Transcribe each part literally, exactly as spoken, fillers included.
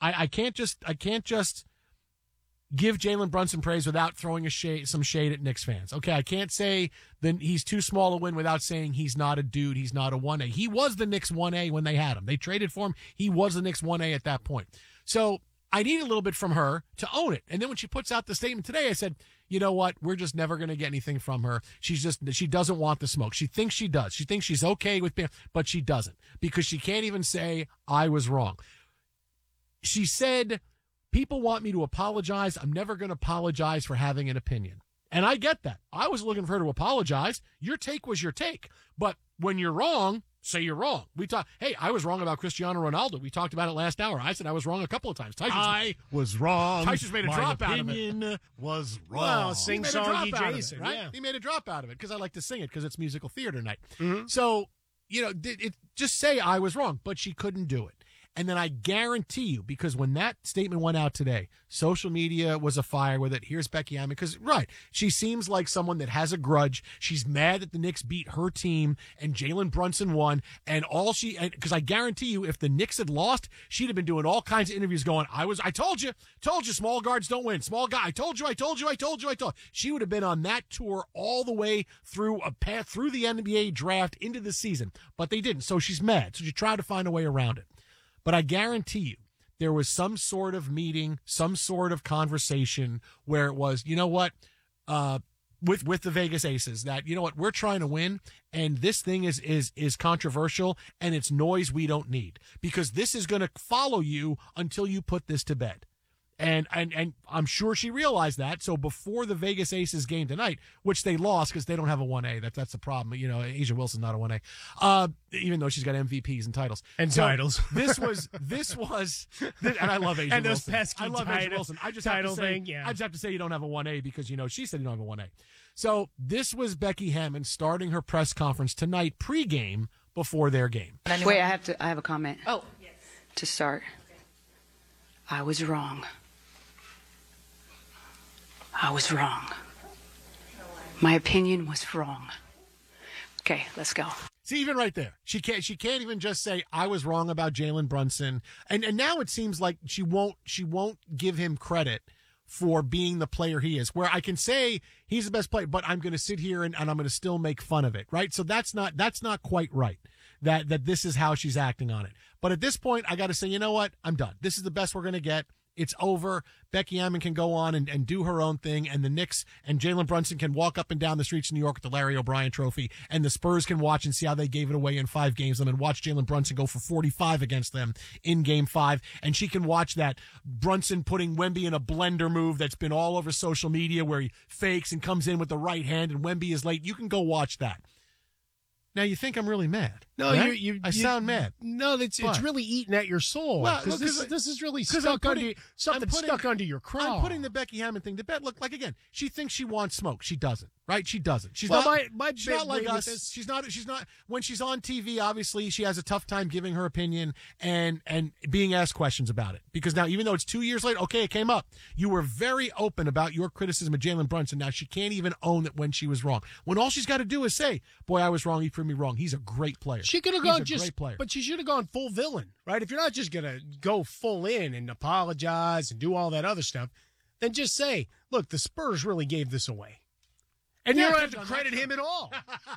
I, I can't just I can't just give Jalen Brunson praise without throwing a shade, some shade at Knicks fans. Okay, I can't say that he's too small a win without saying he's not a dude, he's not a one A. He was the Knicks one A when they had him. They traded for him. He was the Knicks one A at that point. So I need a little bit from her to own it. And then when she puts out the statement today, I said, you know what? We're just never going to get anything from her. She's just, she doesn't want the smoke. She thinks she does. She thinks she's okay with being, but she doesn't, because she can't even say I was wrong. She said, people want me to apologize. I'm never going to apologize for having an opinion. And I get that. I was looking for her to apologize. Your take was your take. But when you're wrong, say you're wrong. We talk. Hey, I was wrong about Cristiano Ronaldo. We talked about it last hour. I said I was wrong a couple of times. Tyson's, I was wrong. Tyson's made a My drop out of it. opinion was wrong. Well, sing-songy Jason, it, right? yeah. He made a drop out of it because I like to sing it because it's musical theater night. Mm-hmm. So, you know, it, it, just say I was wrong, but she couldn't do it. And then I guarantee you, because when that statement went out today, social media was afire with it. Here's Becky Hammon. Because, right, she seems like someone that has a grudge. She's mad that the Knicks beat her team and Jalen Brunson won. And all she, because I guarantee you, if the Knicks had lost, she'd have been doing all kinds of interviews going, I was, I told you, told you small guards don't win. Small guy, I told you, I told you, I told you, I told you. She would have been on that tour all the way through a path, through the N B A draft into the season. But they didn't. So she's mad. So she tried to find a way around it. But I guarantee you, there was some sort of meeting, some sort of conversation where it was, you know what, uh, with with the Vegas Aces, that, you know what, we're trying to win, and this thing is is is controversial, and it's noise we don't need, because this is going to follow you until you put this to bed. And, and, and I'm sure she realized that. So before the Vegas Aces game tonight, which they lost because they don't have a one A, that, that's the problem. You know, Asia Wilson's not a one A, uh, even though she's got M V Ps and titles. And so titles. This was, this was, this, and I love Asia and Wilson. those pesky I love title, Asia Wilson. I just title have to say, thing, yeah. I just have to say you don't have a one A because, you know, she said you don't have a one A. So this was Becky Hammon starting her press conference tonight pregame before their game. Wait, I have to, I have a comment. Oh, yes. To start. I was wrong. I was wrong. My opinion was wrong. Okay, let's go. See, even right there, she can't. She can't even just say I was wrong about Jalen Brunson, and and now it seems like she won't. She won't give him credit for being the player he is. Where I can say he's the best player, but I'm going to sit here and, and I'm going to still make fun of it, right? So that's not that's not quite right. That that this is how she's acting on it. But at this point, I got to say, you know what? I'm done. This is the best we're going to get. It's over. Becky Hammon can go on and, and do her own thing, and the Knicks and Jalen Brunson can walk up and down the streets of New York with the Larry O'Brien trophy, and the Spurs can watch and see how they gave it away in five games, and then watch Jalen Brunson go for forty-five against them in game five, and she can watch that Brunson putting Wemby in a blender move that's been all over social media where he fakes and comes in with the right hand and Wemby is late. You can go watch that. Now, you think I'm really mad. No, right? you, you, I you, sound mad. No, it's But- it's really eating at your soul. Well, Because look, this, 'cause- this is really 'cause I'm stuck putting- under something I'm putting- stuck under your crown. I'm putting the Becky Hammon thing to bed. Look, like again, she thinks she wants smoke. She doesn't, right? She doesn't. She's Well, not. my- my she's big not like thing with us. this- She's not. She's not. When she's on T V, obviously, she has a tough time giving her opinion and and being asked questions about it. Because now, even though it's two years later, okay, it came up. You were very open about your criticism of Jalen Brunson. Now she can't even own that when she was wrong. When all she's got to do is say, "Boy, I was wrong. He proved me wrong. He's a great player." She could have He's gone a just, great player. but she should have gone full villain, right? If you're not just gonna go full in and apologize and do all that other stuff, then just say, "Look, the Spurs really gave this away," and Yeah, you don't I have to could've credit done that. him at all.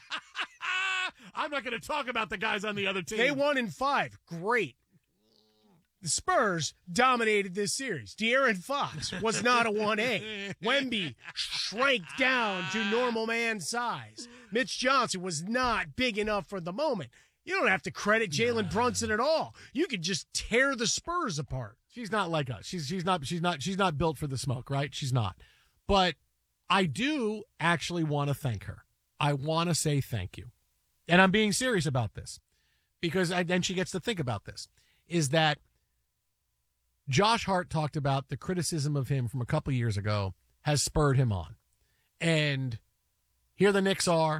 I'm not going to talk about the guys on the other team. They won in five. Great. The Spurs dominated this series. De'Aaron Fox was not a one A. Wemby shrank down to normal man size. Mitch Johnson was not big enough for the moment. You don't have to credit Jalen Brunson at all. You could just tear the Spurs apart. She's not like us. She's she's not she's not she's not built for the smoke, right? She's not. But I do actually want to thank her. I want to say thank you. And I'm being serious about this because I, then she gets to think about this, is that Josh Hart talked about the criticism of him from a couple years ago has spurred him on. And here the Knicks are,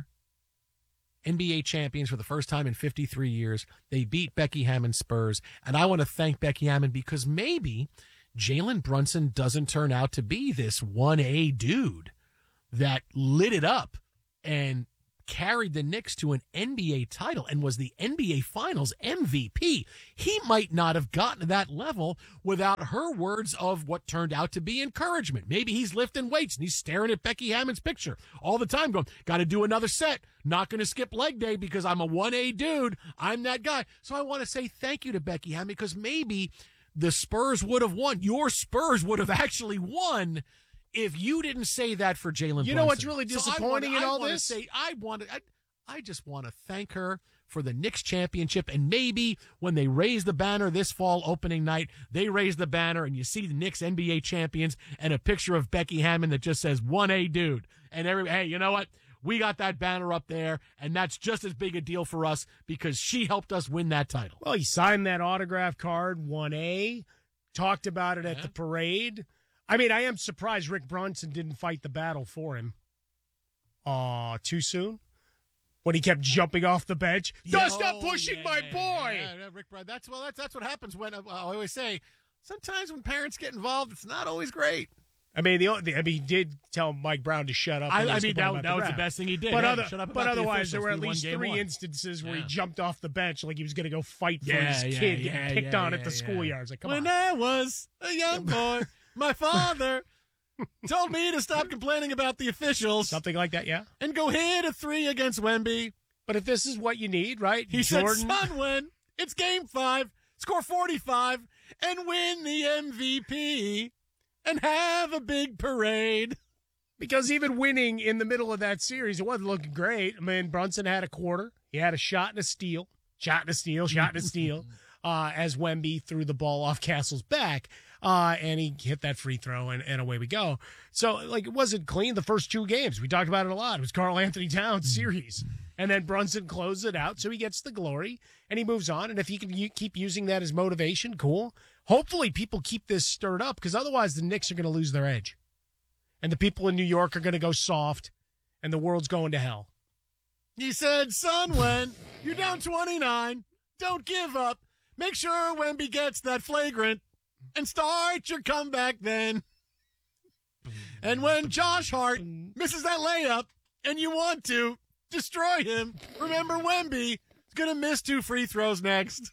N B A champions for the first time in fifty-three years. They beat Becky Hammon's Spurs. And I want to thank Becky Hammon because maybe Jalen Brunson doesn't turn out to be this one A dude that lit it up and carried the Knicks to an N B A title and was the N B A Finals M V P. He might not have gotten to that level without her words of what turned out to be encouragement. Maybe he's lifting weights and he's staring at Becky Hammond's picture all the time going, got to do another set. Not going to skip leg day because I'm a one A dude. I'm that guy. So I want to say thank you to Becky Hammond because maybe the Spurs would have won. Your Spurs would have actually won if you didn't say that for Jalen Brunson. You know what's really So disappointing I wanna, in I all wanna this? Say, I want to. I, I just want to thank her for the Knicks championship, and maybe when they raise the banner this fall opening night, they raise the banner and you see the Knicks N B A champions and a picture of Becky Hammond that just says one A dude, and every hey, you know what? We got that banner up there, and that's just as big a deal for us because she helped us win that title. Well, he signed that autograph card, one A, talked about it at Yeah. the parade. I mean, I am surprised Rick Brunson didn't fight the battle for him. Aw, too soon? When he kept jumping off the bench. No, stop Oh, pushing yeah, my yeah, boy! Yeah, yeah, Rick Brunson. That's well. That's that's what happens when uh, I always say. Sometimes when parents get involved, it's not always great. I mean, the, the I mean, he did tell Mike Brown to shut up. I, and I ask mean, him that, about that the was the ref. best thing he did. But, Hey, other, shut up but about the otherwise, there officials. were at We won least game three one. instances where Yeah. he jumped off the bench like he was going to go fight for Yeah, his yeah, kid yeah, getting picked yeah, on yeah, at the yeah. schoolyards. Like, come when on. I was a young boy, my father told me to stop complaining about the officials Something like that, yeah. and go hit a three against Wemby. But if this is what you need, right? He Jordan, said, son, when it's game five, score forty-five, and win the M V P and have a big parade. because even winning in the middle of that series, it wasn't looking great. I mean, Brunson had a quarter. He had a shot and a steal, shot and a steal, shot and a steal, uh, as Wemby threw the ball off Castle's back. Uh, and he hit that free throw, and, and away we go. So, like, it wasn't clean the first two games. We talked about it a lot. It was Karl Anthony Towns' series. And then Brunson closed it out, so he gets the glory, and he moves on. And if he can u- keep using that as motivation, cool. Hopefully people keep this stirred up, because otherwise the Knicks are going to lose their edge. And the people in New York are going to go soft, and the world's going to hell. He said, son, when you're down twenty-nine, don't give up. Make sure Wemby gets that flagrant and start your comeback then. And when Josh Hart misses that layup and you want to destroy him, remember Wemby is going to miss two free throws next.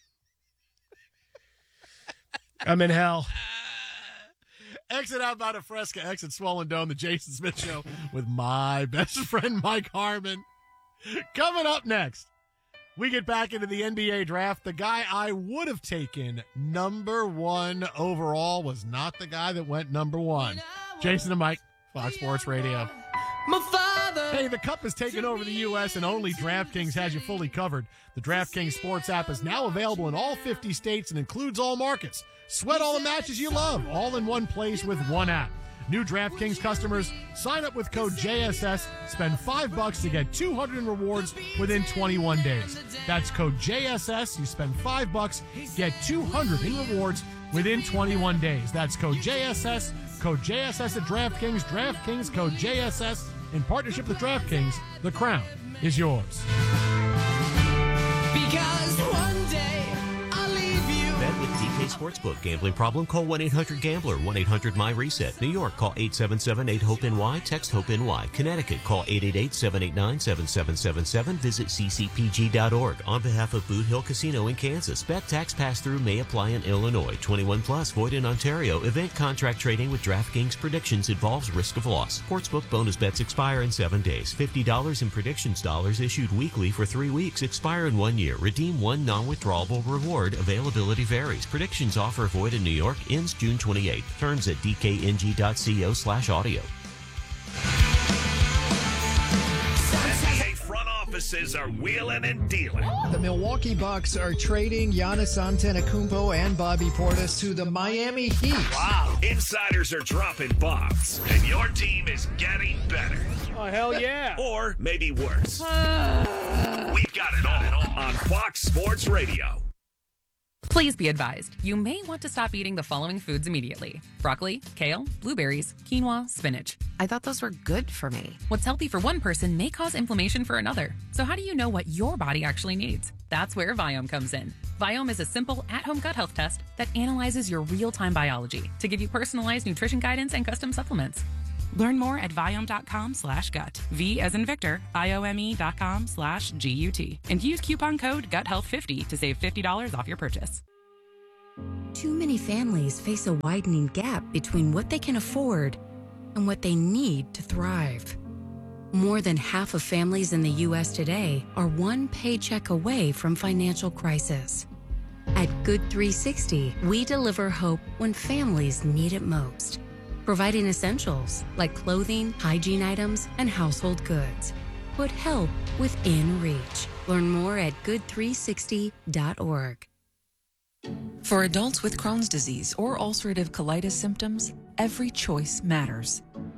I'm in hell. Exit out by the Fresca, exit Swollen Dome, the Jason Smith Show with my best friend Mike Harmon. Coming up next, we get back into the N B A draft. The guy I would have taken number one overall was not the guy that went number one. Jason and Mike, Fox Sports Radio. My father. Hey, the Cup has taken over the U S and only DraftKings has you fully covered. The DraftKings Sports app is now available in all fifty states and includes all markets. Sweat all the matches you love, all in one place with one app. New DraftKings customers, sign up with code J S S, spend five bucks to get two hundred in rewards within twenty-one days. That's code J S S. You spend five bucks, get two hundred in rewards within twenty-one days. That's code J S S. Code J S S at DraftKings. DraftKings code J S S in partnership with DraftKings. The crown is yours. Because one day I'll leave you. Bet with D K Sportsbook. Gambling problem? Call one eight hundred gambler. one eight hundred my reset. New York, call eight seven seven eight hope N Y. Text HOPE-NY. Connecticut, call eight eight eight seven eight nine seven seven seven seven. Visit c c p g dot org. On behalf of Boot Hill Casino in Kansas, bet tax pass-through may apply in Illinois. twenty-one plus, void in Ontario. Event contract trading with DraftKings predictions involves risk of loss. Sportsbook bonus bets expire in seven days. fifty dollars in predictions dollars issued weekly for three weeks. Expire in one year. Redeem one non-withdrawable reward. Availability varies. Predictions offer void in New York. Ends June twenty-eighth. Terms at d k n g dot co slash audio. N B A front offices are wheeling and dealing. The Milwaukee Bucks are trading Giannis Antetokounmpo and Bobby Portis to the Miami Heat. Wow. Insiders are dropping bombs, and your team is getting better. Oh, hell yeah. Or maybe worse. We've got it all on Fox Sports Radio. Please be advised, you may want to stop eating the following foods immediately. Broccoli, kale, blueberries, quinoa, spinach. I thought those were good for me. What's healthy for one person may cause inflammation for another. So how do you know what your body actually needs? That's where Viome comes in. Viome is a simple, at-home gut health test that analyzes your real-time biology to give you personalized nutrition guidance and custom supplements. Learn more at Viome.com slash gut. V as in Victor, I-O-M-E dot com slash G-U-T. And use coupon code gut health fifty to save fifty dollars off your purchase. Too many families face a widening gap between what they can afford and what they need to thrive. More than half of families in the U S today are one paycheck away from financial crisis. At Good three sixty, we deliver hope when families need it most, providing essentials like clothing, hygiene items, and household goods. Put help within reach. Learn more at good three sixty dot org. For adults with Crohn's disease or ulcerative colitis symptoms, every choice matters.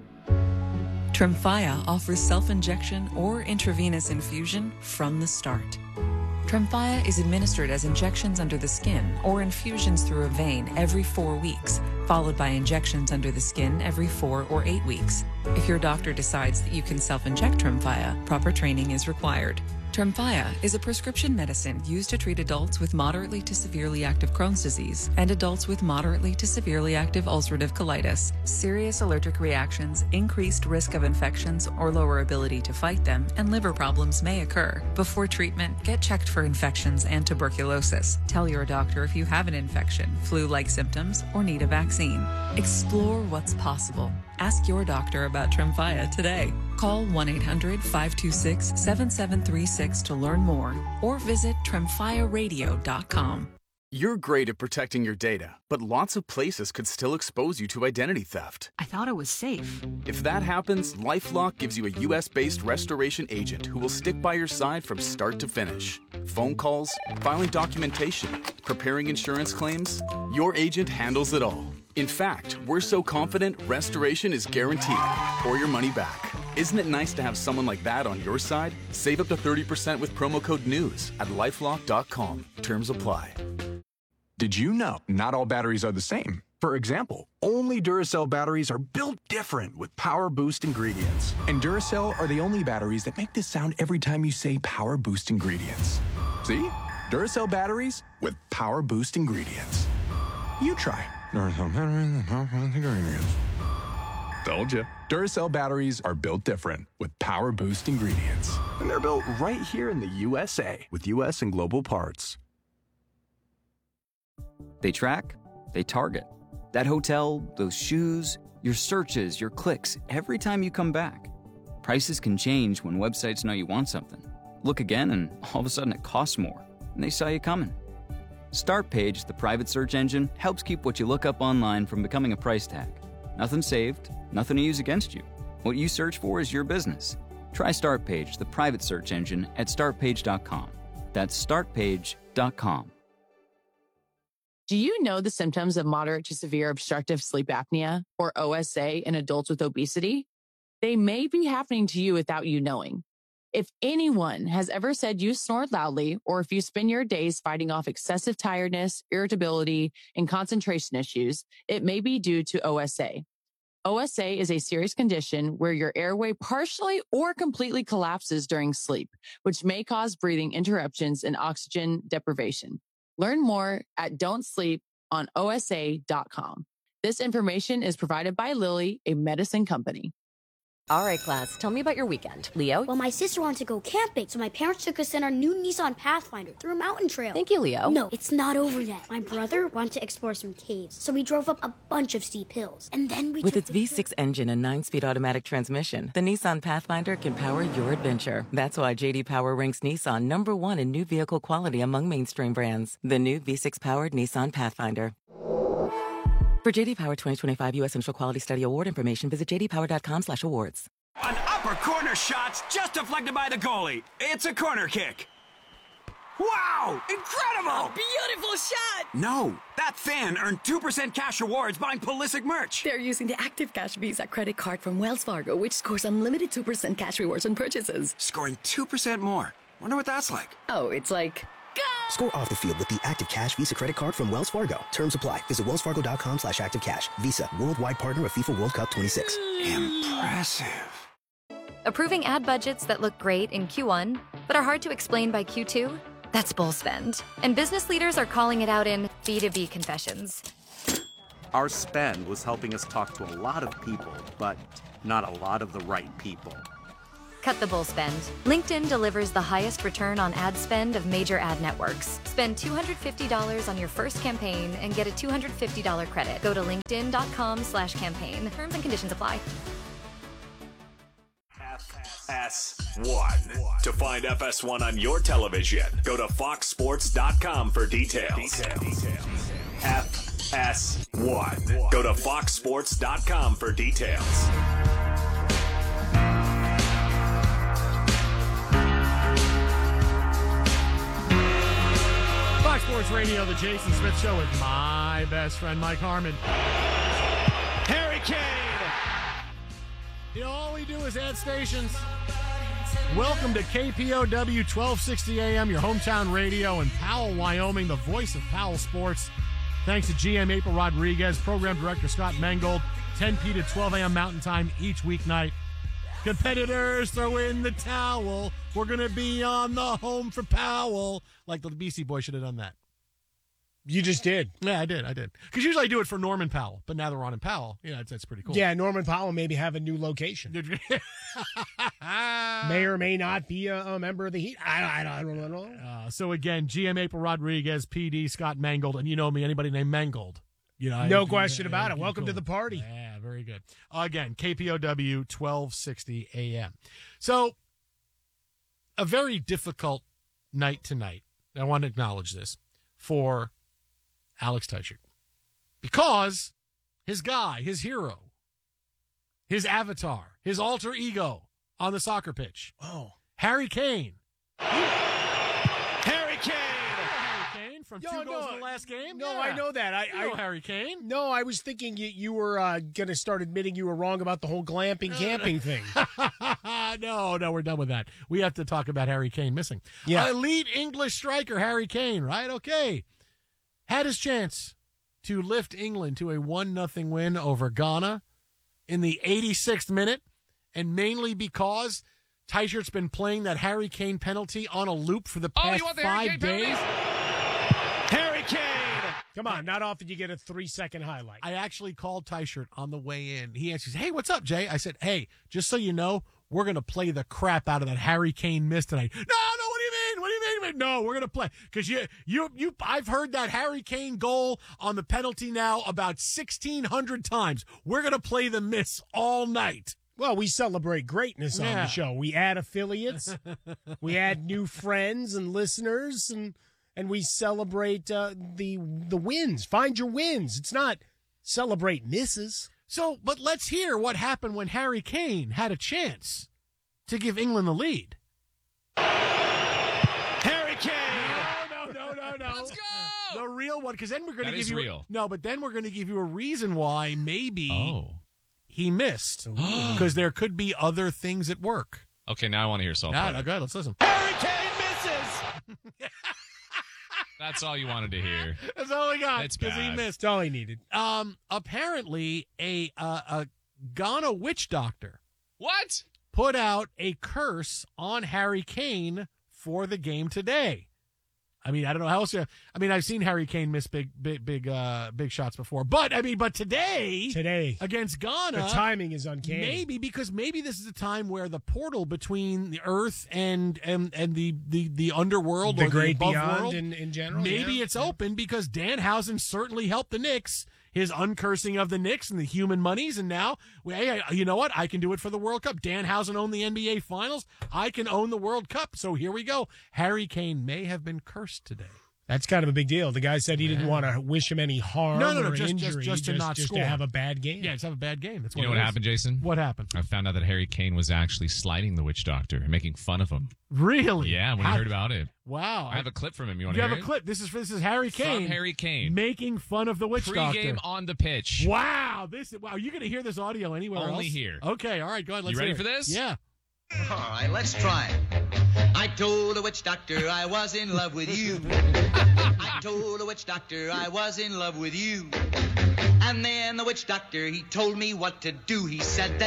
Tremfya offers self-injection or intravenous infusion from the start. Tremfya is administered as injections under the skin or infusions through a vein every four weeks, followed by injections under the skin every four or eight weeks. If your doctor decides that you can self-inject Tremfya, proper training is required. Tremfya is a prescription medicine used to treat adults with moderately to severely active Crohn's disease and adults with moderately to severely active ulcerative colitis. Serious allergic reactions, increased risk of infections or lower ability to fight them, and liver problems may occur. Before treatment, get checked for infections and tuberculosis. Tell your doctor if you have an infection, flu-like symptoms, or need a vaccine. Explore what's possible. Ask your doctor about Tremfya today. Call one eight hundred five two six seven seven three six to learn more or visit tremfya radio dot com. You're great at protecting your data, but lots of places could still expose you to identity theft. I thought it was safe. If that happens, LifeLock gives you a U S-based restoration agent who will stick by your side from start to finish. Phone calls, filing documentation, preparing insurance claims, your agent handles it all. In fact, we're so confident restoration is guaranteed or your money back. Isn't it nice to have someone like that on your side? Save up to thirty percent with promo code NEWS at lifelock dot com. Terms apply. Did you know not all batteries are the same? For example, only Duracell batteries are built different with Power Boost ingredients. And Duracell are the only batteries that make this sound every time you say Power Boost ingredients. See? Duracell batteries with Power Boost ingredients. You try. Duracell batteries with Power Boost ingredients. Told you. Duracell batteries are built different with Power Boost ingredients. And they're built right here in the U S A with U S and global parts. They track, they target. That hotel, those shoes, your searches, your clicks, every time you come back. Prices can change when websites know you want something. Look again and all of a sudden it costs more, and they saw you coming. Startpage, the private search engine, helps keep what you look up online from becoming a price tag. Nothing saved, nothing to use against you. What you search for is your business. Try Startpage, the private search engine, at start page dot com. That's start page dot com. Do you know the symptoms of moderate to severe obstructive sleep apnea, or O S A, in adults with obesity? They may be happening to you without you knowing. If anyone has ever said you snore loudly, or if you spend your days fighting off excessive tiredness, irritability, and concentration issues, it may be due to O S A. O S A is a serious condition where your airway partially or completely collapses during sleep, which may cause breathing interruptions and oxygen deprivation. Learn more at don't sleep on O S A dot com. This information is provided by Lilly, a medicine company. All right, class, tell me about your weekend. Leo? Well, my sister wanted to go camping, so my parents took us in our new Nissan Pathfinder through a mountain trail. Thank you, Leo. No, it's not over yet. My brother wanted to explore some caves, so we drove up a bunch of steep hills. And then we With took its V six engine and nine-speed automatic transmission, the Nissan Pathfinder can power your adventure. That's why J D Power ranks Nissan number one in new vehicle quality among mainstream brands. The new V six-powered Nissan Pathfinder. For J D Power twenty twenty-five U S Central Quality Study Award information, visit j d power dot com slash awards. An upper corner shot's just deflected by the goalie. It's a corner kick. Wow! Incredible! A beautiful shot! No, that fan earned two percent cash rewards buying Pulisic merch. They're using the Active Cash Visa credit card from Wells Fargo, which scores unlimited two percent cash rewards on purchases. Scoring two percent more. Wonder what that's like. Oh, it's like... Score off the field with the Active Cash Visa credit card from Wells Fargo. Terms apply. Visit wells fargo dot com slash active cash. Visa, worldwide partner of FIFA World Cup twenty-six. Impressive. Approving ad budgets that look great in Q one, but are hard to explain by Q two? That's bull spend. And business leaders are calling it out in B two B confessions. Our spend was helping us talk to a lot of people, but not a lot of the right people. Cut the bull spend. LinkedIn delivers the highest return on ad spend of major ad networks. Spend two hundred fifty dollars on your first campaign and get a two hundred fifty dollars credit. Go to linkedin.com slash campaign. Terms and conditions apply. F S one. To find F S one on your television, go to fox sports dot com for details. F S one. Go to fox sports dot com for details. Fox Sports Radio, the Jason Smith Show with my best friend, Mike Harmon. Harry Kane! You know, all we do is add stations. Welcome to K P O W twelve sixty A M, your hometown radio in Powell, Wyoming, the voice of Powell Sports. Thanks to G M April Rodriguez, Program Director Scott Mangold, ten p to twelve a.m. Mountain Time each weeknight. Competitors, throw in the towel. We're going to be on the home for Powell. Like the B C Boys should have done that. You just did. Yeah, I did. I did. Because usually I do it for Norman Powell, but now they're on in Powell. Yeah, that's, that's pretty cool. Yeah, Norman Powell maybe have a new location. May or may not be a, a member of the Heat. I, I, I don't know. Uh, so again, G M April Rodriguez, P D Scott Mangold, and you know me, anybody named Mangold. You know, no I, question yeah, about yeah, it. Welcome cool. to the party. Yeah, very good. Uh, again, K P O W twelve sixty A M. So, a very difficult night tonight. I want to acknowledge this for Alex Teichert. Because his guy, his hero, his avatar, his alter ego on the soccer pitch. Oh. Harry Kane. Harry Kane! Harry Kane from Yo, two goals no, in the last game? No, Yeah. I know that. I, You know I Harry Kane. No, I was thinking you, you were uh, going to start admitting you were wrong about the whole glamping camping thing. no, no, we're done with that. We have to talk about Harry Kane missing. Yeah. Elite English striker Harry Kane, right? Okay. Had his chance to lift England to a one nothing win over Ghana in the eighty-sixth minute, and mainly because Teichert's been playing that Harry Kane penalty on a loop for the Oh, past you want the Harry five Kane days. Harry Kane! Come on, not often you get a three-second highlight. I actually called Teichert on the way in. He answers, "Hey, what's up, Jay?" I said, "Hey, just so you know, we're going to play the crap out of that Harry Kane miss tonight." No, no, what do you mean? What do you mean? No, we're going to play. Because you, you, you, I've heard that Harry Kane goal on the penalty now about sixteen hundred times. We're going to play the miss all night. Well, we celebrate greatness on Yeah. the show. We add affiliates, we add new friends and listeners, and and we celebrate uh, the the wins. Find your wins. It's not celebrate misses. So, but let's hear what happened when Harry Kane had a chance to give England the lead. Harry Kane! No, no, no, no. Let's go! The real one, because then we're going to That give is you real. no, but then we're going to give you a reason why maybe Oh. he missed, because there could be other things at work. Okay, now I want to hear Salt. Ah, no, go ahead, let's listen. Harry Kane misses! That's all you wanted to hear. That's all I got. It's because he bad. missed. That's all he needed. Um, apparently, a uh, a Ghana witch doctor What? put out a curse on Harry Kane for the game today. I mean, I don't know how else. You, I mean, I've seen Harry Kane miss big, big, big, uh, big shots before, but I mean, but today, Today, against Ghana, the timing is uncanny. maybe because maybe this is a time where the portal between the Earth and and and the the, the underworld, the or great the above beyond world, in, in general. maybe yeah. it's open because Danhausen certainly helped the Knicks. His uncursing of the Knicks and the human monies, and now, well, hey, you know what? I can do it for the World Cup. Danhausen owned the N B A Finals. I can own the World Cup. So here we go. Harry Kane may have been cursed today. That's kind of a big deal. The guy said he didn't Yeah. want to wish him any harm No, no, no, or just- injury, just- just to not just score. to have a bad game. Yeah, just have a bad game. That's You know what what it is. happened, Jason? What happened? I found out that Harry Kane was actually slighting the witch doctor and making fun of him. Really? Yeah, when How- I heard about it. Wow. I have a clip from him. You want You to have hear a clip. This is this is Harry Kane. From Harry Kane. making fun of the witch doctor. Pre-game on the pitch. Wow. This wow. You're going to hear this audio anywhere else? Only here. Okay. All right. Go ahead. Let's You ready hear for it. this? Yeah. All right, let's try it. I told the witch doctor I was in love with you. I told the witch doctor I was in love with you. And then the witch doctor, he told me what to do. He said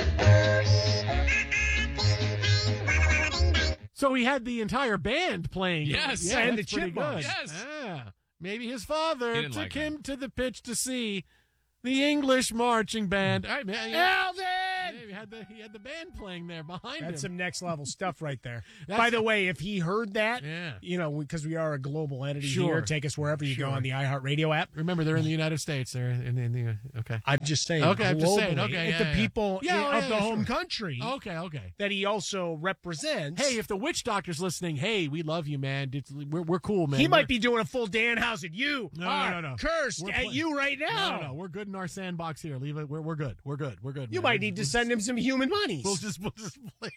that... So he had the entire band playing. Yes. Yeah, And that's the pretty good. Chipmunks. Yes. Yeah. Maybe his father He took didn't like him that. to the pitch to see the English marching band. All right, man. Alvin! Maybe had the he had the band playing there behind him. That's some next level stuff right there. That's- By the way, if he heard that, Yeah. you know, because we are a global entity Sure. here, take us wherever you Sure. go on the iHeartRadio app. Remember, they're in the United States. They're in, in the okay. I'm just saying. Okay, I'm just saying. globally, Okay, if yeah, the yeah. people Yeah, in- oh, of yeah, the yeah, home sure. country Okay, okay. that he also represents. Hey, if the witch doctor's listening, hey, we love you, man. It's- we're we're cool, man. he We're- might be doing a full Danhausen. You No, are no, no, no. cursed We're at play- you right now. No, no, no. We're good in our sandbox here. Leave it. We're we're good. We're good. We're good. You man. might We'll- need to we'll send him some human monies. We'll just we'll just play.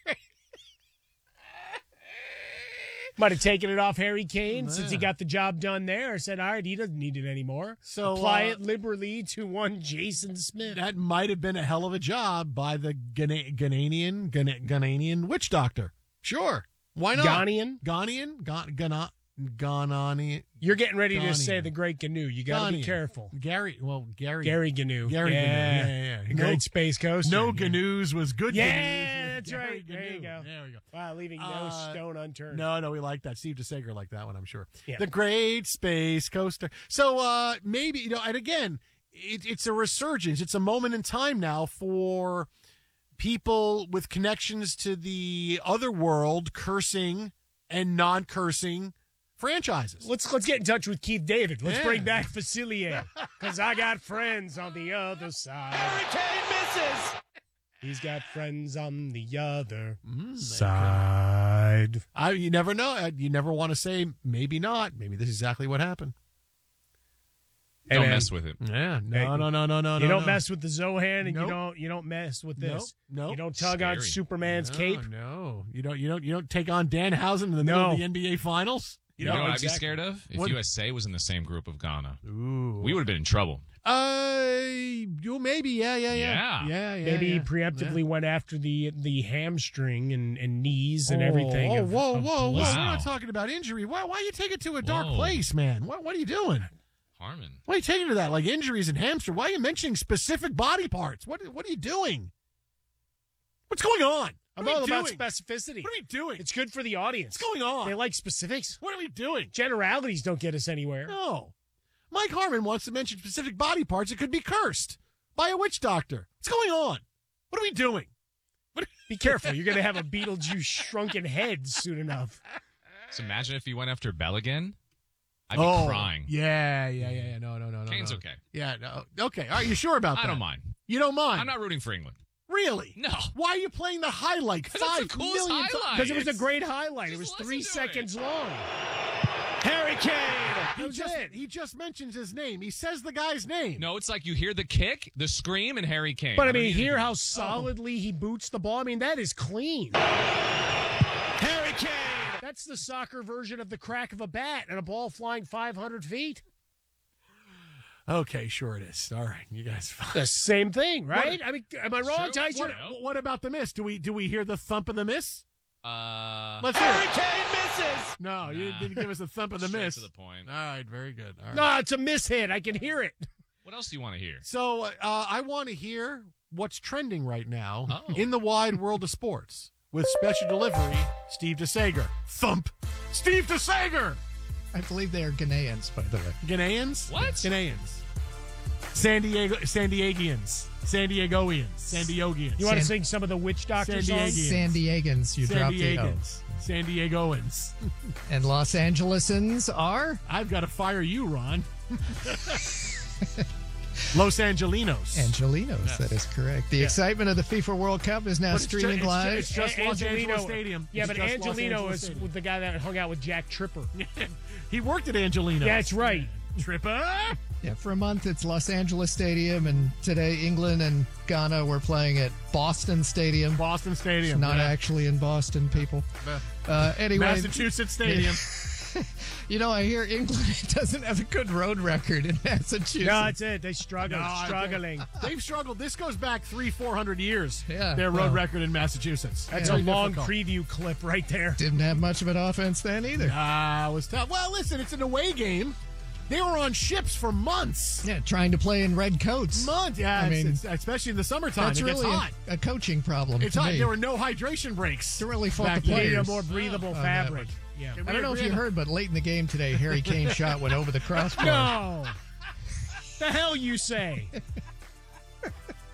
Might have taken it off Harry Kane since he Yeah. got the job done there. Said, all right, he doesn't need it anymore. So, apply uh, it liberally to one Jason Smith. That might have been a hell of a job by the Ghana- Ghanaian Ghana- Ghanaian witch doctor. Sure, why not? Ghanaian? Ghanaian, Ghan- Ghana, Ghanaian. You're getting ready to Ghanaian. say the Great Gnu. You got to be Ghanaian. careful. Gary, well, Gary, Gary Gnu. Gary yeah. Gnu. Yeah, yeah, yeah. Great No- Space Coaster. No yeah. Gnu's was good. Yeah, Gnu's. that's Gary right. There you Gnu. go. There we go. Wow, leaving no Uh, stone unturned. No, no, we like that. Steve DeSager liked that one, I'm sure. Yeah. The Great Space Coaster. So uh maybe, you know, and again, it, it's a resurgence. It's a moment in time now for people with connections to the other world cursing and non-cursing franchises. Let's let's get in touch with Keith David. Let's Yeah. bring back Facilier because I got friends on the other side. Hurricane misses. He's got friends on the other Mm, side. I, you never know. Uh, You never want to say maybe not. Maybe this is exactly what happened. Hey, Don't man. mess with it. Yeah. No, Hey, no, no, no, no, You no. don't no. mess with the Zohan, and Nope. you don't you don't mess with this. Nope. Nope. You don't tug on Scary. Superman's no, cape. No, you don't. You don't. You don't take on Danhausen in the middle No. of the N B A Finals. You No, know what exactly. I'd be scared of? If What- U S A was in the same group of Ghana. Ooh. We would have been in trouble. Uh, you maybe. Yeah, yeah, yeah, Yeah. yeah, yeah. Maybe yeah. he preemptively Yeah. went after the the hamstring and, and knees and Oh, everything. Oh, of- whoa, of whoa, whoa! Pulisic. We're Wow. not talking about injury. Why? Why you take it to a dark Whoa. place, man? What? What are you doing? Harmon. Why are you taking it to that? Like injuries and hamster? Why are you mentioning specific body parts? What? What are you doing? What's going on? I'm What are all we about doing? specificity. What are we doing? It's good for the audience. What's going on? They like specifics. What are we doing? Generalities don't get us anywhere. No. Mike Harmon wants to mention specific body parts that could be cursed by a witch doctor. What's going on? What are we doing? What Be careful. You're going to have a Beetlejuice shrunken head soon enough. So imagine if he went after Bell again. I'd be oh, crying. Yeah, yeah, yeah, yeah. No, no, no, no. Kane's no. okay. Yeah, no. Okay. Are you sure about that? I don't mind. You don't mind? I'm not rooting for England. Really? No. Why are you playing the highlight 'Cause that's five the coolest million highlight. times? Because it was a It's- great highlight. It just was listen three to seconds it. long. Harry Kane. He was just, it. he just mentions his name. He says the guy's name. No, it's like you hear the kick, the scream, and Harry Kane. But I don't mean, need hear anything. how solidly he boots the ball. I mean, that is clean. Harry Kane. That's the soccer version of the crack of a bat and a ball flying five hundred feet. Okay, sure it is. All right, you guys. The same thing, right? What- I mean, am I wrong, True. Tyson? What, what about the miss? Do we do we hear the thump of the miss? Uh, Let's hear Harry it. Kane misses. No, you Nah. didn't give us the thump of the straight miss. to the point. All right, very good. All right. No, it's a miss hit. I can hear it. What else do you want to hear? So uh, I want to hear what's trending right now Oh. in the wide world of sports with special delivery, Steve DeSager. Thump, Steve DeSager. I believe they are Ghanaians, by the way. Ghanaians? What? Ghanaians. San Diego, San Diegians, San Diegoians, San Diegoians. You want to San- sing some of the Witch Doctor San songs? Diego. San Diegans, you San dropped the O. Diegans, San Diegoans. And Los Angelesans are? I've got to fire you, Ron. Los Angelinos. Angelinos, Yes. that is correct. The Yeah. excitement of the FIFA World Cup is now But it's ju- streaming it's ju- live. it's just A- Los Angeles Angelino- Stadium. Yeah, It's but just Los Angelino Angeles is Stadium. with the guy that hung out with Jack Tripper. He worked at Angelino. That's right. Tripper. Yeah, for a month it's Los Angeles Stadium, and today England and Ghana were playing at Boston Stadium. Boston Stadium. Not yeah. actually in Boston, people. Uh, anyway, Massachusetts Stadium. you know, I hear England doesn't have a good road record in Massachusetts. No, that's it. They struggle. No, I struggling. think They've struggled. This goes back three, four hundred years. Yeah, their road well. record in Massachusetts. That's Very a long difficult. preview clip right there. Didn't have much of an offense then either. Ah, it was tough. Well, listen, it's an away game. They were on ships for months. Yeah, trying to play in red coats. Months. Yeah, I it's, mean, it's, especially in the summertime. That's it really gets a, hot. a coaching problem. It's to hot. me. There were no hydration breaks. To really fault back the then. Need a players. more breathable Oh, fabric. yeah. Yeah. Can I we don't know if agree you on heard, but late in the game today, Harry Kane's shot went over the crossbar. No. The hell you say?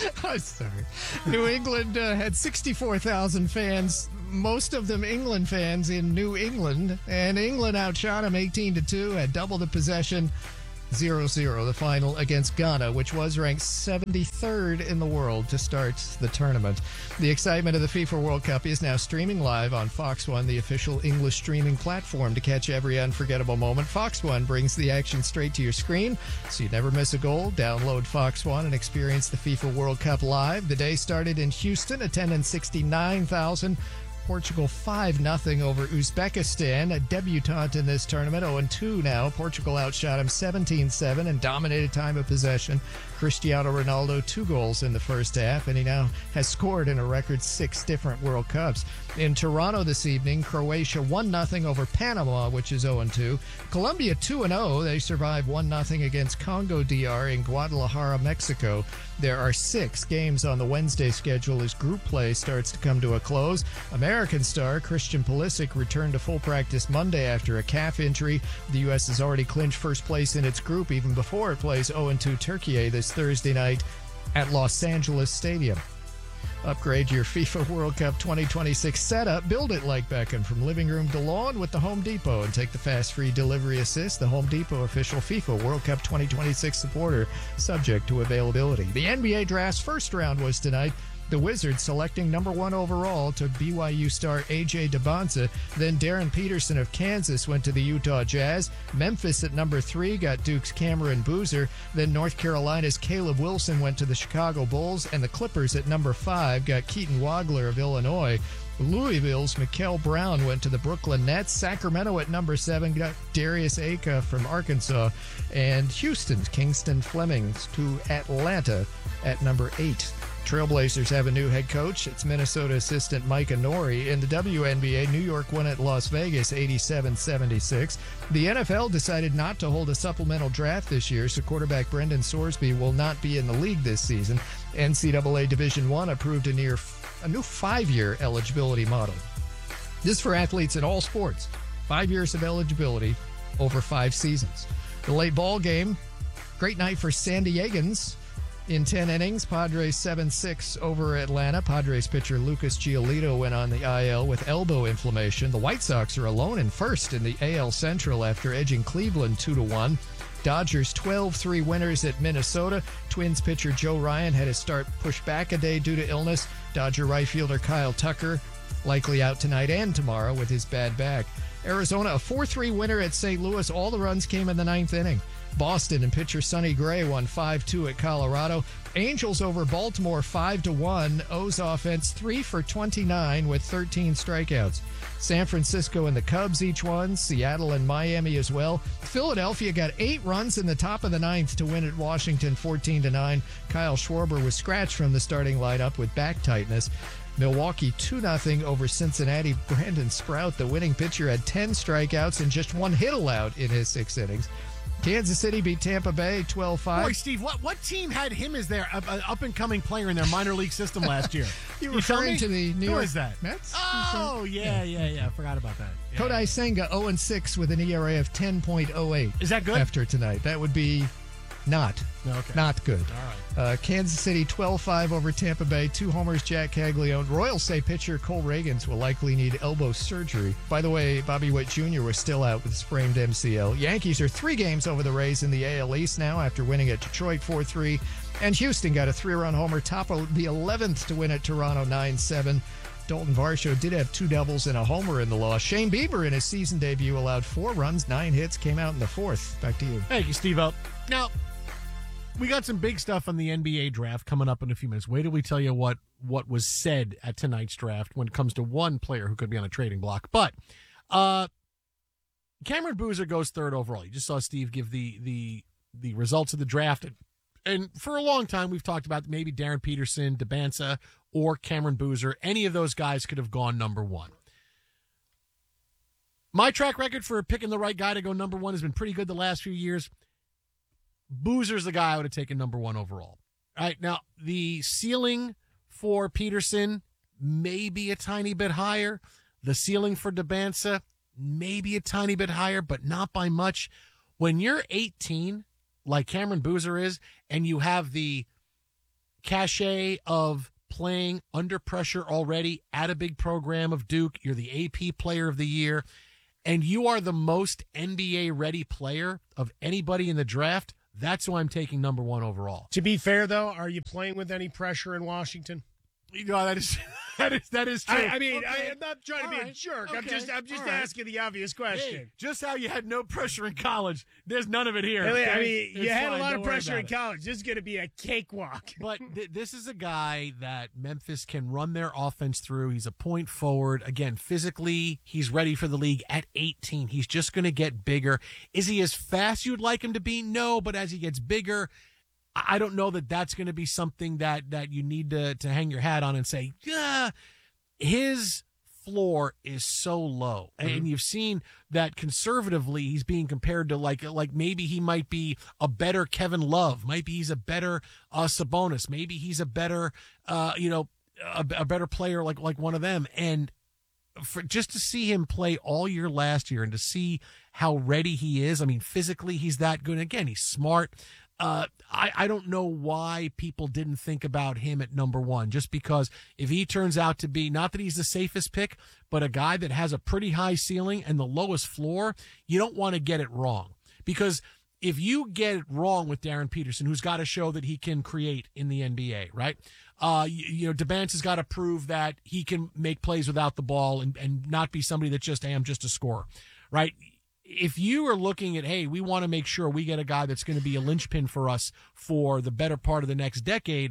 I'm sorry. New England uh, had sixty-four thousand fans, most of them England fans in New England, and England outshot them eighteen to two, had double the possession. zero zero the final against Ghana, which was ranked seventy-third in the world to start the tournament. The excitement of the FIFA World Cup is now streaming live on Fox One, the official English streaming platform. To catch every unforgettable moment, Fox One brings the action straight to your screen, so you never miss a goal. Download Fox One and experience the FIFA World Cup live. The day started in Houston, attendance sixty-nine thousand. Portugal five nothing over Uzbekistan, a debutant in this tournament, oh and two now. Portugal outshot him seventeen seven and dominated time of possession. Cristiano Ronaldo, two goals in the first half, and he now has scored in a record six different World Cups. In Toronto this evening, Croatia one nothing over Panama, which is oh and two. Colombia two and oh. They survived one nothing against Congo D R in Guadalajara, Mexico. There are six games on the Wednesday schedule as group play starts to come to a close. American star Christian Pulisic returned to full practice Monday after a calf injury. The U S has already clinched first place in its group even before it plays oh and two Turkey this Thursday night at Los Angeles Stadium. Upgrade your FIFA World Cup twenty twenty-six setup. Build it like Beckham from living room to lawn with the Home Depot and take the fast free delivery assist. The Home Depot official FIFA World Cup twenty twenty-six supporter, subject to availability. The N B A draft's first round was tonight. The Wizards selecting number one overall to B Y U star A J Debonza. Then Darren Peterson of Kansas went to the Utah Jazz. Memphis at number three got Duke's Cameron Boozer. Then North Carolina's Caleb Wilson went to the Chicago Bulls. And the Clippers at number five got Keaton Wagler of Illinois. Louisville's Mikael Brown went to the Brooklyn Nets. Sacramento at number seven got Darius Aka from Arkansas. And Houston's Kingston Flemings to Atlanta at number eight. Trailblazers have a new head coach. It's Minnesota assistant Mike Inori. In the W N B A, New York won at Las Vegas eighty-seven seventy-six. The N F L decided not to hold a supplemental draft this year, so quarterback Brendan Sorsby will not be in the league this season. N C double A Division One approved a, near, a new five-year eligibility model. This for athletes in all sports. Five years of eligibility over five seasons. The late ball game, great night for San Diegans. In ten innings, Padres seven six over Atlanta. Padres pitcher Lucas Giolito went on the I L with elbow inflammation. The White Sox are alone in first in the A L Central after edging Cleveland two to one. Dodgers twelve three winners at Minnesota. Twins pitcher Joe Ryan had his start pushed back a day due to illness. Dodger right fielder Kyle Tucker likely out tonight and tomorrow with his bad back. Arizona, a four three winner at Saint Louis. All the runs came in the ninth inning. Boston and pitcher Sonny Gray won five two at Colorado. Angels over Baltimore five to one. O's offense three for twenty-nine with thirteen strikeouts. San Francisco and the Cubs each won. Seattle and Miami as well. Philadelphia got eight runs in the top of the ninth to win at Washington fourteen to nine. Kyle Schwarber was scratched from the starting lineup with back tightness. Milwaukee two nothing over Cincinnati. Brandon Sprout, the winning pitcher, had ten strikeouts and just one hit allowed in his six innings. Kansas City beat Tampa Bay twelve five. Boy, Steve, what, what team had him as their uh, up-and-coming player in their minor league system last year? you you referring to the New Who York is that? Mets? Oh, yeah, yeah, yeah. I forgot about that. Yeah. Kodai Senga oh and six with an E R A of ten point oh eight. Is that good? After tonight. That would be not. Okay. Not good. All right. Uh, Kansas City twelve five over Tampa Bay. Two homers, Jack Caglione. Royals say pitcher Cole Reagans will likely need elbow surgery. By the way, Bobby Witt Junior was still out with sprained M C L. Yankees are three games over the Rays in the A L East now after winning at Detroit four three. And Houston got a three-run homer, top of the eleventh to win at Toronto nine seven. Dalton Varsho did have two doubles and a homer in the loss. Shane Bieber in his season debut allowed four runs, nine hits, came out in the fourth. Back to you. Thank you, Steve-O. Now, we got some big stuff on the N B A draft coming up in a few minutes. Wait till we tell you what, what was said at tonight's draft when it comes to one player who could be on a trading block. But uh, Cameron Boozer goes third overall. You just saw Steve give the the the results of the draft. And for a long time, we've talked about maybe Darren Peterson, Debonza, or Cameron Boozer. Any of those guys could have gone number one. My track record for picking the right guy to go number one has been pretty good the last few years. Boozer's the guy I would have taken number one overall. All right, now, the ceiling for Peterson may be a tiny bit higher. The ceiling for Debonza may be a tiny bit higher, but not by much. When you're eighteen, like Cameron Boozer is, and you have the cachet of playing under pressure already at a big program of Duke. You're the A P Player of the Year, and you are the most N B A-ready player of anybody in the draft. That's who I'm taking number one overall. To be fair, though, are you playing with any pressure in Washington? You know, that is that is that is true. I, I mean, Okay. I, I'm not trying to All be a right. jerk. I'm Okay. just, I'm just All right. asking the obvious question. Hey, just how you had no pressure in college, there's none of it here. I mean, I okay? mean, you It's had fine. a lot Don't of worry pressure about in it. college. This is going to be a cakewalk. But th- this is a guy that Memphis can run their offense through. He's a point forward. Again, physically, he's ready for the league at eighteen. He's just going to get bigger. Is he as fast you'd like him to be? No, but as he gets bigger, I I don't know that that's going to be something that, that you need to, to hang your hat on and say, yeah, his floor is so low. And Mm-hmm. you've seen that conservatively he's being compared to like like maybe he might be a better Kevin Love. Maybe he's a better uh, Sabonis. Maybe he's a better, uh, you know, a, a better player like like one of them. And for just to see him play all year last year and to see how ready he is, I mean, physically he's that good. Again, he's smart. Uh, I, I don't know why people didn't think about him at number one, just because if he turns out to be, not that he's the safest pick, but a guy that has a pretty high ceiling and the lowest floor, you don't want to get it wrong. Because if you get it wrong with Darren Peterson, who's got to show that he can create in the N B A, right? Uh, you, you know, DeBance has got to prove that he can make plays without the ball and, and not be somebody that just, hey, I'm just a scorer, right? If you are looking at, hey, we want to make sure we get a guy that's going to be a linchpin for us for the better part of the next decade,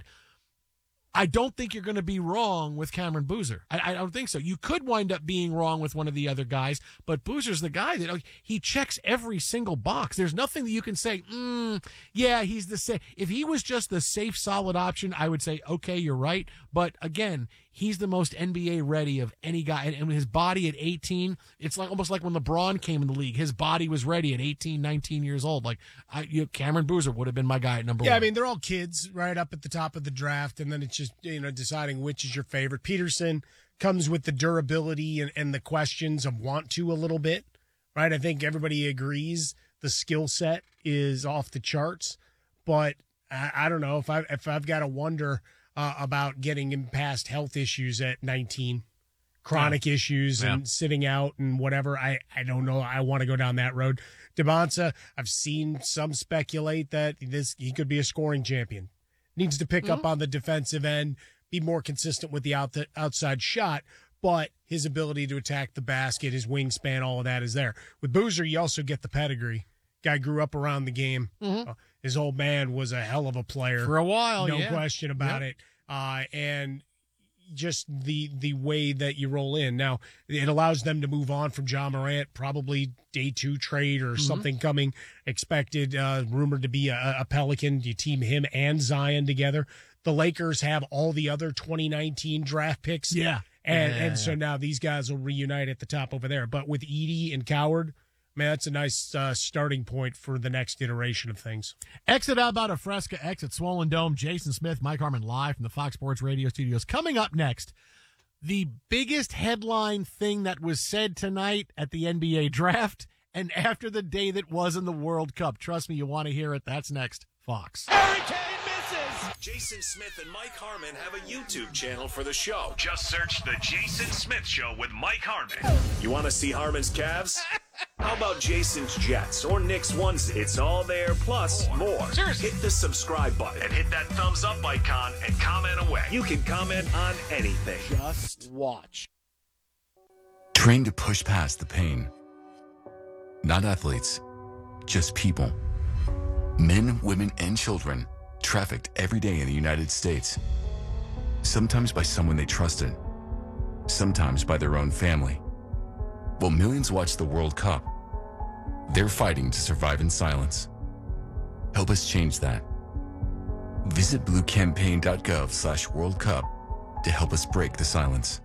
I don't think you're going to be wrong with Cameron Boozer. I, I don't think so. You could wind up being wrong with one of the other guys, but Boozer's the guy that he checks every single box. There's nothing that you can say, mm, yeah, he's the same. If he was just the safe, solid option, I would say, okay, you're right. But again, he's the most N B A ready of any guy. And, and his body at eighteen, it's like almost like when LeBron came in the league. His body was ready at eighteen, nineteen years old. Like I, you know, Cameron Boozer would have been my guy at number Yeah, one. I mean, they're all kids right up at the top of the draft, and then it's just, you know, deciding which is your favorite. Peterson comes with the durability and, and the questions of want to a little bit, right? I think everybody agrees the skill set is off the charts, but I, I don't know if, I, if I've got to wonder uh, about getting him past health issues at nineteen, chronic Yeah. issues Yeah. and sitting out and whatever. I, I don't know. I want to go down that road. DeBonsa, I've seen some speculate that this he could be a scoring champion. Needs to pick up on the defensive end, be more consistent with the, out the outside shot, but his ability to attack the basket, his wingspan, all of that is there. With Boozer, you also get the pedigree. Guy grew up around the game. Mhm. Uh, his old man was a hell of a player For a while, no yeah. question about Yep. it. Uh, and just the the way that you roll in now, it allows them to move on from John Morant, probably day two trade or Mhm. something coming expected, uh, rumored to be a, a Pelican. You team him and Zion together. The Lakers have all the other twenty nineteen draft picks. Yeah. And Yeah, yeah, and so yeah. now these guys will reunite at the top over there. But with Edie and Coward, man, that's a nice uh, starting point for the next iteration of things. Exit Alberta Fresca, exit Swollen Dome. Jason Smith, Mike Harmon live from the Fox Sports Radio studios. Coming up next, the biggest headline thing that was said tonight at the N B A draft and after the day that was in the World Cup. Trust me, you want to hear it. That's next. Fox. Jason Smith and Mike Harmon have a YouTube channel for the show. Just search The Jason Smith Show with Mike Harmon. You want to see Harmon's calves? How about Jason's Jets or Nick's onesie? It's all there, plus more. Seriously. Hit the subscribe button and hit that thumbs up icon and comment away. You can comment on anything. Just watch. Train to push past the pain. Not athletes, just people. Men, women, and children trafficked every day in the United States. Sometimes by someone they trusted, sometimes by their own family. While millions watch the World Cup, they're fighting to survive in silence. Help us change that. Visit bluecampaign.gov slash World Cup to help us break the silence.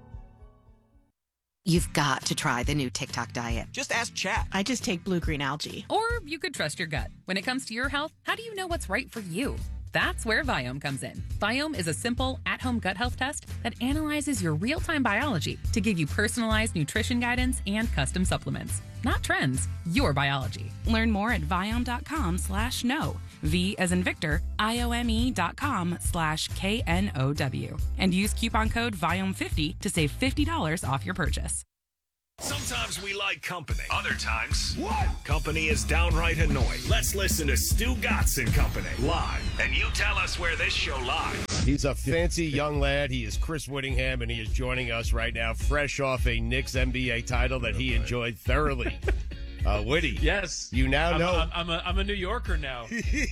You've got to try the new TikTok diet. Just ask Chat. I just take blue-green algae. Or you could trust your gut. When it comes to your health, how do you know what's right for you? That's where Viome comes in. Viome is a simple, at-home gut health test that analyzes your real-time biology to give you personalized nutrition guidance and custom supplements. Not trends, your biology. Learn more at Viome.com slash no. V as in Victor, I-O-M-E dot com slash K N O W. And use coupon code volume fifty to save fifty dollars off your purchase. Sometimes we like company. Other times, what? Company is downright annoying. Let's listen to Stu Gatz and Company live. And you tell us where this show lies. He's a fancy young lad. He is Chris Whittingham, and he is joining us right now, fresh off a Knicks N B A title that he enjoyed thoroughly. Uh, Whitty. Yes. You now know. I'm a, I'm a, I'm a New Yorker now.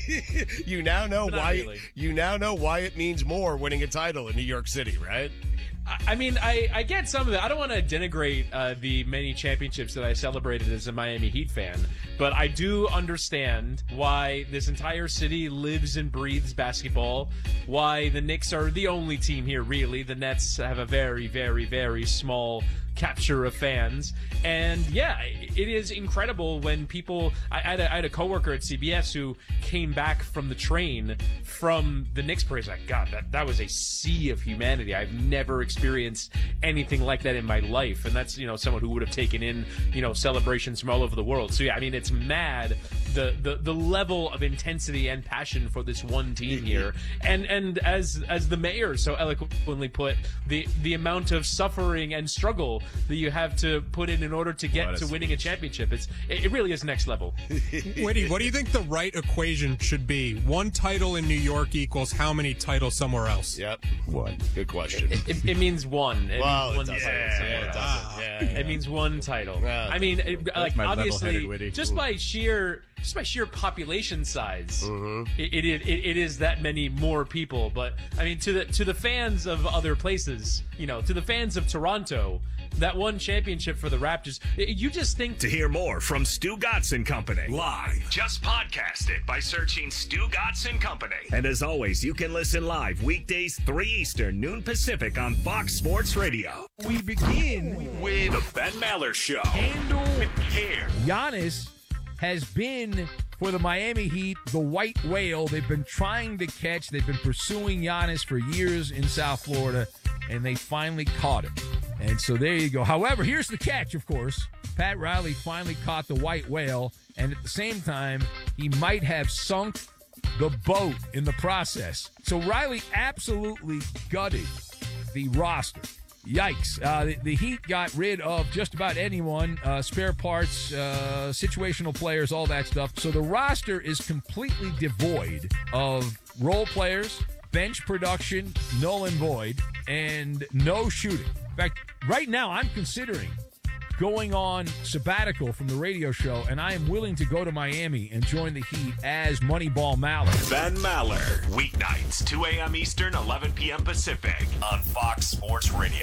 you now know Not why. really. You now know why it means more winning a title in New York City, right? I mean, I, I get some of it. I don't want to denigrate uh, the many championships that I celebrated as a Miami Heat fan, but I do understand why this entire city lives and breathes basketball, why the Knicks are the only team here, really. The Nets have a very, very, very small capture of fans. And yeah, it is incredible when people, I, I, had a, I had a coworker at C B S who came back from the train from the Knicks parade. Like, God, that, that was a sea of humanity. I've never experienced anything like that in my life. And that's, you know, someone who would have taken in, you know, celebrations from all over the world. So yeah, I mean, it's mad the, the, the level of intensity and passion for this one team here. And, and as, as the mayor so eloquently put, the, the amount of suffering and struggle that you have to put in in order to get to winning a championship. It's it really is next level. Whitty, what do you think the right equation should be? One title in New York equals how many titles somewhere else? Yep. One. Good question. It, it, it means one. It well, means one it title. yeah, Yeah, it doesn't. Ah. Yeah, yeah. It means one title. Yeah. I mean, it, like my obviously, level-headed Whitty. just Ooh. by sheer just by sheer population size, mm-hmm. it, it, it it is that many more people. But I mean, to the to the fans of other places, you know, to the fans of Toronto, that one championship for the Raptors, you just think... To hear more from Stu Gatz and Company live, just podcast it by searching Stu Gatz and Company. And as always, you can listen live weekdays three Eastern, noon Pacific on Fox Sports Radio. We begin with The Ben Maller Show. Handle with care. Giannis has been, for the Miami Heat, the white whale they've been trying to catch. They've been pursuing Giannis for years in South Florida, and they finally caught him. And so there you go. However, here's the catch, of course. Pat Riley finally caught the white whale, and at the same time, he might have sunk the boat in the process. So Riley absolutely gutted the roster. Yikes. Uh, the, the Heat got rid of just about anyone, uh, spare parts, uh, situational players, all that stuff. So the roster is completely devoid of role players, bench production, null and void, and no shooting. In fact, right now I'm considering going on sabbatical from the radio show, and I am willing to go to Miami and join the Heat as Moneyball Maller. Ben Maller, weeknights, two a.m. Eastern, eleven p.m. Pacific, on Fox Sports Radio.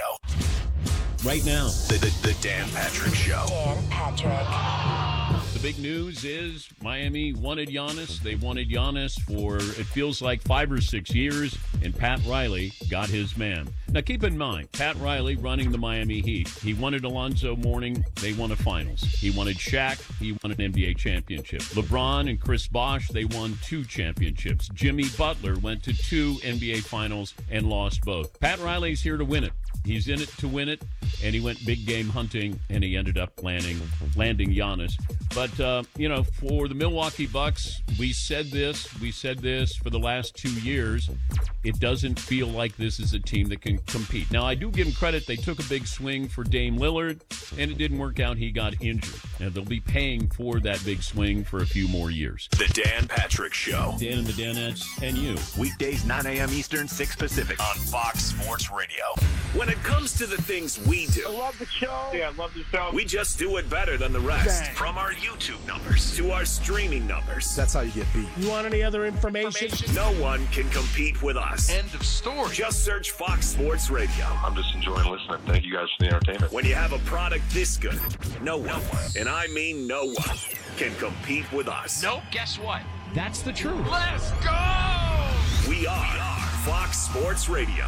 Right now, The, the, the Dan Patrick Show. Dan Patrick. The big news is Miami wanted Giannis. They wanted Giannis for, it feels like, five or six years, and Pat Riley got his man. Now, keep in mind, Pat Riley running the Miami Heat. He wanted Alonzo Mourning. They won a finals. He wanted Shaq. He won an N B A championship. LeBron and Chris Bosh, they won two championships. Jimmy Butler went to two N B A finals and lost both. Pat Riley's here to win it. He's in it to win it, and he went big game hunting, and he ended up landing landing Giannis. But, uh, you know, for the Milwaukee Bucks, we said this, we said this for the last two years. It doesn't feel like this is a team that can compete. Now, I do give them credit. They took a big swing for Dame Lillard, and it didn't work out. He got injured. And they'll be paying for that big swing for a few more years. The Dan Patrick Show. Dan and the Danettes and you. Weekdays, nine a.m. Eastern, six Pacific, on Fox Sports Radio. When it comes to the things we do, I love the show. Yeah, I love the show. we just do it better than the rest. Bang. From our YouTube numbers to our streaming numbers. That's how you get beat. You want any other information? No one can compete with us. End of story. Just search Fox Sports Radio. I'm just enjoying listening. Thank you guys for the entertainment. When you have a product this good, no one, and I mean no one, can compete with us. Nope, guess what? That's the truth. Let's go! We are Fox Sports Radio.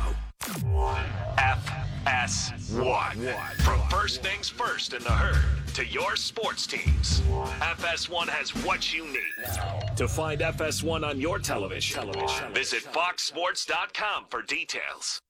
F S one. From first things first in the herd to your sports teams, F S one has what you need. To find F S one on your television, visit fox sports dot com for details.